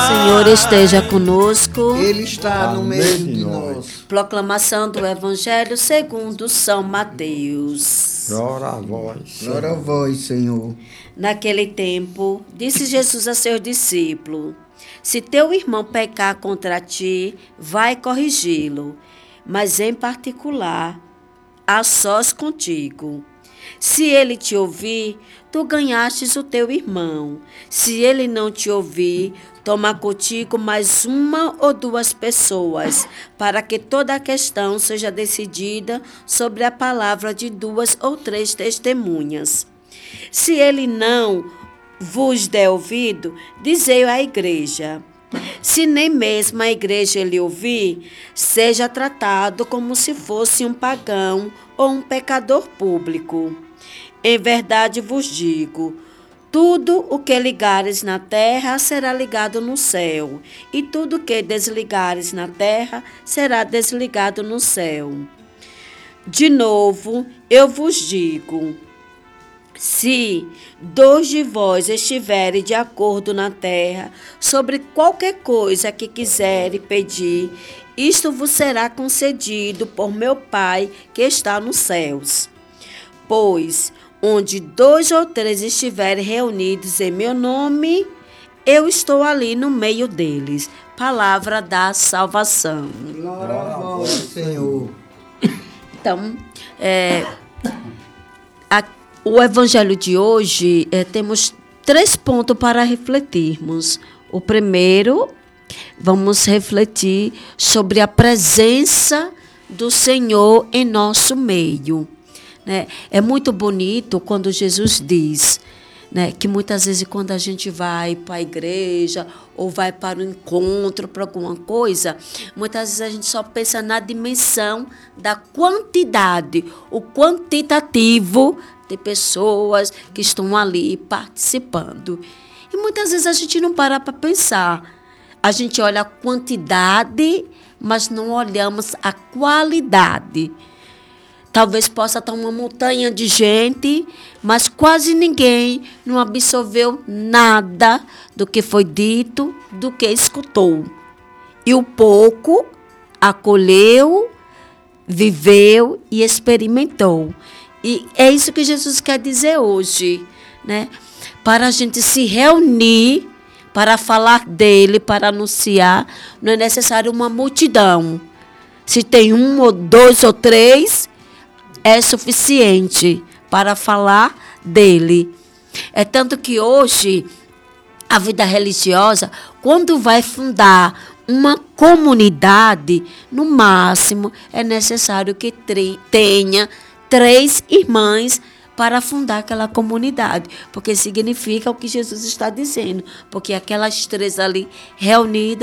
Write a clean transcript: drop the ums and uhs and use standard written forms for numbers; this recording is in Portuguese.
Senhor esteja conosco. Ele está no meio de nós. Proclamação do Evangelho segundo São Mateus. Glória a vós. Glória a vós, Senhor. Naquele tempo, disse Jesus a seus discípulos: se teu irmão pecar contra ti, vai corrigi-lo, mas em particular, a sós contigo. Se ele te ouvir, tu ganhastes o teu irmão. Se ele não te ouvir, toma contigo mais uma ou duas pessoas, para que toda a questão seja decidida sobre a palavra de 2 ou 3 testemunhas. Se ele não vos der ouvido, dizei à igreja. Se nem mesmo a igreja lhe ouvir, seja tratado como se fosse um pagão ou um pecador público. Em verdade vos digo, tudo o que ligares na terra será ligado no céu, e tudo o que desligares na terra será desligado no céu. De novo, eu vos digo, se 2 de vós estiverem de acordo na terra sobre qualquer coisa que quiserem pedir, isto vos será concedido por meu Pai que está nos céus. Pois, onde 2 ou 3 estiverem reunidos em meu nome, eu estou ali no meio deles. Palavra da salvação. Glória a vós, Senhor. Então, o evangelho de hoje, temos 3 pontos para refletirmos. O primeiro, vamos refletir sobre a presença do Senhor em nosso meio. Né? É muito bonito quando Jesus diz, né, que muitas vezes quando a gente vai para a igreja ou vai para o encontro, para alguma coisa, muitas vezes a gente só pensa na dimensão da quantidade, o quantitativo de pessoas que estão ali participando. E muitas vezes a gente não para pensar. A gente olha a quantidade, mas não olhamos a qualidade. Talvez possa estar uma montanha de gente, mas quase ninguém não absorveu nada do que foi dito, do que escutou. E o pouco acolheu, viveu e experimentou. E é isso que Jesus quer dizer hoje, né? Para a gente se reunir, para falar dele, para anunciar, não é necessário uma multidão. Se tem 1 ou 2 ou 3, é suficiente para falar dele. É tanto que hoje, a vida religiosa, quando vai fundar uma comunidade, no máximo, é necessário que tenha 3 irmãs para fundar aquela comunidade, porque significa o que Jesus está dizendo, porque aquelas 3 ali reunidas